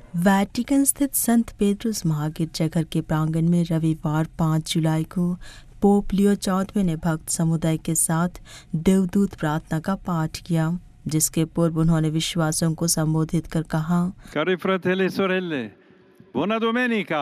Vatican स्थित संत पेट्रुस महागिरजाघर के प्रांगण में रविवार 5 जुलाई को पोप लियो चौथवें ने भक्त समुदाय के साथ देवदूत प्रार्थना का पाठ किया, जिसके पूर्व उन्होंने विश्वासियों को संबोधित कर कहा, Cari fratelli e sorelle, buona domenica!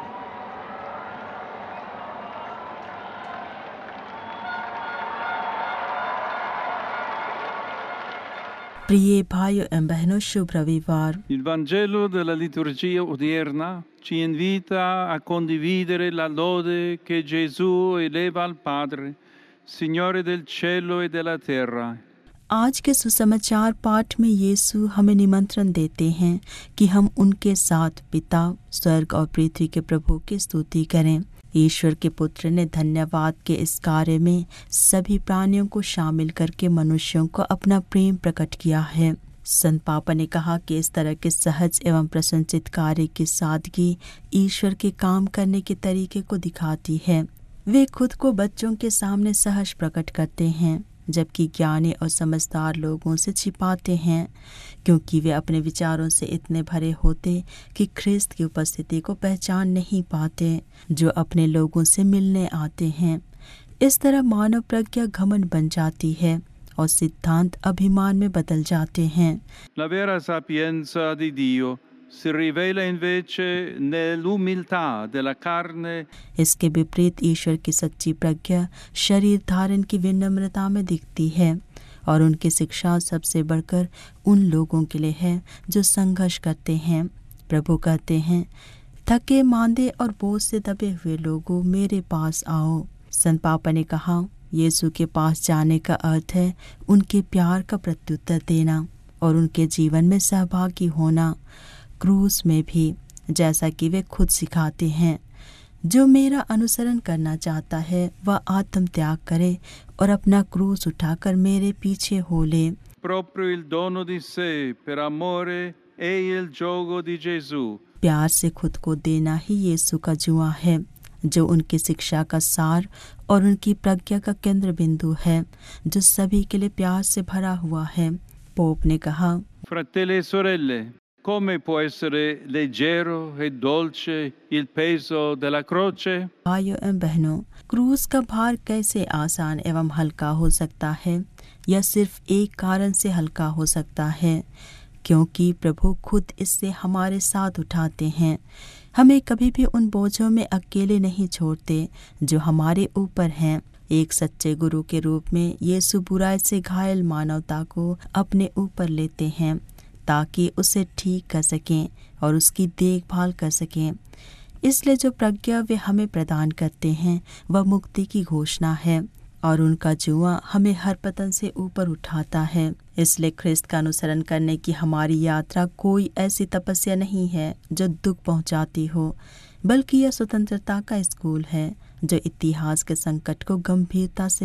प्रिय भाइयों एवं बहनों, शुभ रविवार। Il Vangelo della liturgia odierna ci invita a condividere la lode che Gesù eleva al Padre, Signore del cielo e della terra. आज के सुसमाचार पाठ में यीशु हमें निमंत्रण देते हैं कि हम उनके साथ पिता, स्वर्ग और पृथ्वी के प्रभु की स्तुति करें। ईश्वर के पुत्र ने धन्यवाद के इस कार्य में सभी प्राणियों को शामिल करके मनुष्यों को अपना प्रेम प्रकट किया है। संत पापा ने कहा कि इस तरह के सहज एवं प्रशंसित कार्य की सादगी ईश्वर के काम करने के तरीके को दिखाती है। वे खुद को बच्चों के सामने सहज प्रकट करते हैं, जबकि ज्ञानी और समझदार लोगों से छिपाते हैं, क्योंकि वे अपने विचारों से इतने भरे होते कि ख्रिस्त की उपस्थिति को पहचान नहीं पाते जो अपने लोगों से मिलने आते हैं। इस तरह मानव प्रज्ञा घमंड बन जाती है और सिद्धांत अभिमान में बदल जाते हैं। La vera sapienza di Dio si rivela invece nell'umiltà della carne. इसके विपरीत ईश्वर की सच्ची प्रज्ञा शरीर धारण की विनम्रता में दिखती है और उनकी शिक्षा सबसे बढ़कर उन लोगों के लिए है जो संघर्ष करते हैं। प्रभु कहते हैं, थके मांदे और बोझ से दबे हुए लोगों मेरे पास आओ। संत पापा ने कहा, यीशु के पास जाने का अर्थ है उनके प्यार का प्रत्युत्तर देना और उनके जीवन में सहभागी होना, क्रूस में भी, जैसा कि वे खुद सिखाते हैं। जो मेरा अनुसरण करना चाहता है वह आत्म त्याग करे और अपना क्रूस उठाकर मेरे पीछे हो ले। Proprio il dono di sé per amore è il giogo di Gesù. प्यार से खुद को देना ही यीशु का जुआ है, जो उनकी शिक्षा का सार और उनकी प्रज्ञा का केंद्र बिंदु है, जो सभी के लिए प्यार से भरा हुआ है। पोप ने कहा, Fratelli e sorelle, come può essere leggero e dolce il peso della croce? भाइयों एवं बहनों, क्रूस का भार कैसे आसान एवं हल्का हो सकता है? यह सिर्फ एक कारण से हल्का हो सकता है, क्योंकि प्रभु खुद इससे हमारे साथ उठाते हैं। हमें कभी भी उन बोझों में अकेले नहीं छोड़ते जो हमारे ऊपर हैं। एक सच्चे गुरु के रूप में यीशु बुराई से घायल मानवता को अपने ऊपर लेते हैं ताकि उसे ठीक कर सकें और उसकी देखभाल कर सकें। इसलिए जो प्रज्ञा वे हमें प्रदान करते हैं वह मुक्ति की घोषणा है और उनका जुआ हमें हर पतन से ऊपर उठाता है। इसलिए ख्रिस्त का अनुसरण करने की हमारी यात्रा कोई ऐसी तपस्या नहीं है जो दुख पहुंचाती हो, बल्कि यह स्वतंत्रता का स्कूल है जो इतिहास के संकट को गंभीरता से